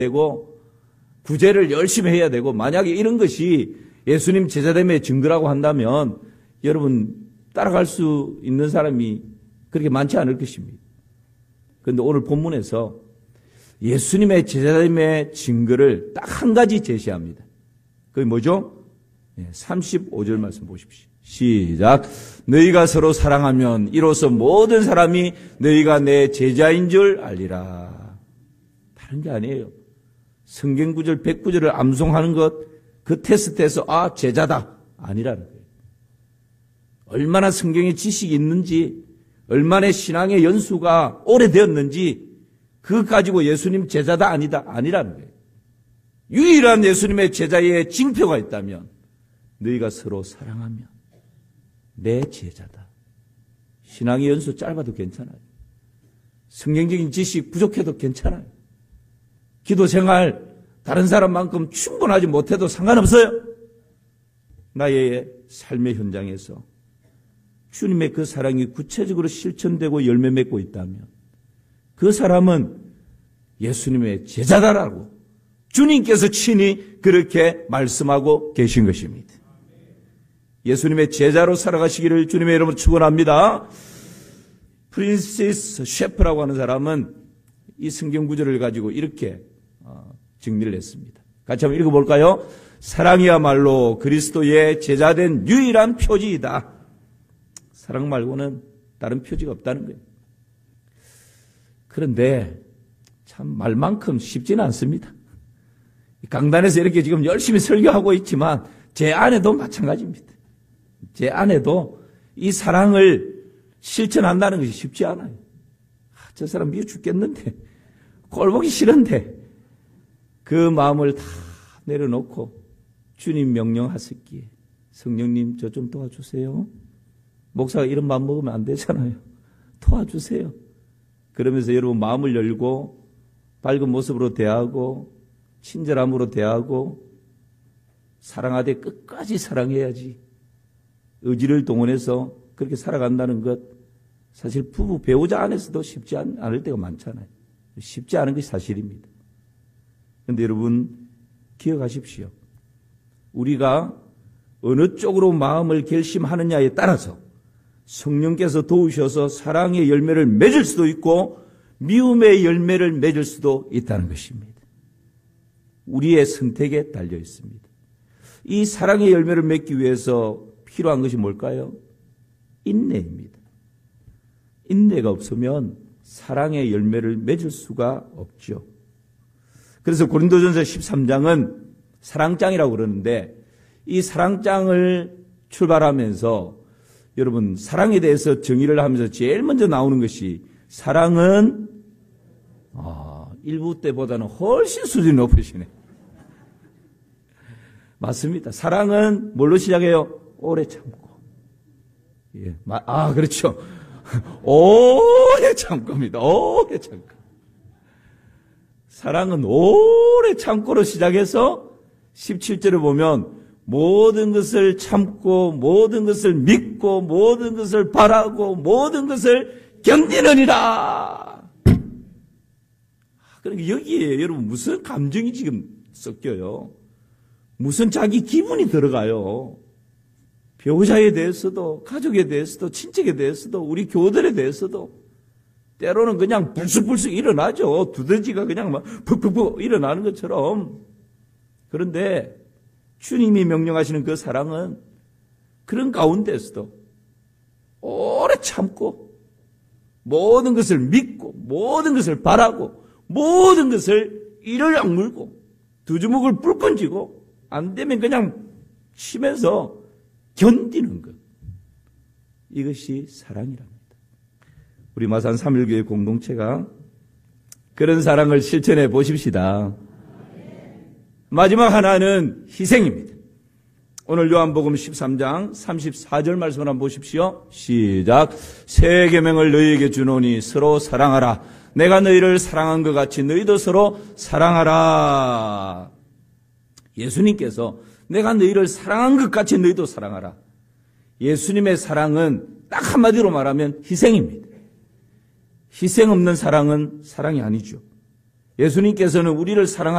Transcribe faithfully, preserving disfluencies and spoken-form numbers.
되고 구제를 열심히 해야 되고 만약에 이런 것이 예수님 제자됨의 증거라고 한다면 여러분 따라갈 수 있는 사람이 그렇게 많지 않을 것입니다. 그런데 오늘 본문에서 예수님의 제자됨의 증거를 딱 한 가지 제시합니다. 그게 뭐죠? 삼십오 절 말씀 보십시오. 시작. 너희가 서로 사랑하면 이로써 모든 사람이 너희가 내 제자인 줄 알리라. 다른 게 아니에요. 성경 구절 백 구절을 암송하는 것, 그 테스트에서 아 제자다 아니라는 거예요. 얼마나 성경의 지식이 있는지, 얼마나 신앙의 연수가 오래되었는지 그것 가지고 예수님 제자다 아니다 아니라는 거예요. 유일한 예수님의 제자의 징표가 있다면 너희가 서로 사랑하면 내 제자다. 신앙의 연수 짧아도 괜찮아요. 성경적인 지식 부족해도 괜찮아요. 기도 생활 다른 사람만큼 충분하지 못해도 상관없어요. 나의 삶의 현장에서 주님의 그 사랑이 구체적으로 실천되고 열매 맺고 있다면 그 사람은 예수님의 제자다라고 주님께서 친히 그렇게 말씀하고 계신 것입니다. 예수님의 제자로 살아가시기를 주님의 이름으로 축원합니다. 프린시스 셰프라고 하는 사람은 이 성경 구절을 가지고 이렇게 정리를 했습니다. 같이 한번 읽어볼까요? 사랑이야말로 그리스도의 제자된 유일한 표지이다. 사랑 말고는 다른 표지가 없다는 거예요. 그런데 참 말만큼 쉽지는 않습니다. 강단에서 이렇게 지금 열심히 설교하고 있지만 제 안에도 마찬가지입니다. 제 안에도 이 사랑을 실천한다는 것이 쉽지 않아요. 아, 저 사람 미워 죽겠는데 꼴보기 싫은데 그 마음을 다 내려놓고 주님 명령하셨기에 성령님 저 좀 도와주세요. 목사가 이런 마음 먹으면 안 되잖아요. 도와주세요. 그러면서 여러분 마음을 열고 밝은 모습으로 대하고 친절함으로 대하고 사랑하되 끝까지 사랑해야지. 의지를 동원해서 그렇게 살아간다는 것 사실 부부 배우자 안에서도 쉽지 않을 때가 많잖아요. 쉽지 않은 것이 사실입니다. 그런데 여러분 기억하십시오. 우리가 어느 쪽으로 마음을 결심하느냐에 따라서 성령께서 도우셔서 사랑의 열매를 맺을 수도 있고 미움의 열매를 맺을 수도 있다는 것입니다. 우리의 선택에 달려 있습니다. 이 사랑의 열매를 맺기 위해서 필요한 것이 뭘까요? 인내입니다. 인내가 없으면 사랑의 열매를 맺을 수가 없죠. 그래서 고린도전서 십삼 장은 사랑장이라고 그러는데 이 사랑장을 출발하면서 여러분 사랑에 대해서 정의를 하면서 제일 먼저 나오는 것이 사랑은 아, 일부 때보다는 훨씬 수준이 높으시네. 맞습니다. 사랑은 뭘로 시작해요? 오래 참고. 예, 아 그렇죠. 오래 참고입니다. 오래 참고. 사랑은 오래 참고로 시작해서 십칠 절에 보면 모든 것을 참고 모든 것을 믿고 모든 것을 바라고 모든 것을 견디느니라. 그러니까 여기에 여러분 무슨 감정이 지금 섞여요? 무슨 자기 기분이 들어가요? 배우자에 대해서도 가족에 대해서도 친척에 대해서도 우리 교우들에 대해서도 때로는 그냥 불쑥불쑥 일어나죠. 두더지가 그냥 막 푹푹푹 일어나는 것처럼. 그런데 주님이 명령하시는 그 사랑은 그런 가운데서도 오래 참고 모든 것을 믿고 모든 것을 바라고 모든 것을 이를 악물고 두 주먹을 불끈 쥐고 안 되면 그냥 치면서 견디는 것. 이것이 사랑이랍니다. 우리 마산 삼일교회 공동체가 그런 사랑을 실천해 보십시다. 마지막 하나는 희생입니다. 오늘 요한복음 십삼 장 삼십사 절 말씀을 한번 보십시오. 시작. 새 계명을 너희에게 주노니 서로 사랑하라. 내가 너희를 사랑한 것 같이 너희도 서로 사랑하라. 예수님께서 내가 너희를 사랑한 것 같이 너희도 사랑하라. 예수님의 사랑은 딱 한마디로 말하면 희생입니다. 희생 없는 사랑은 사랑이 아니죠. 예수님께서는 우리를 사랑하시는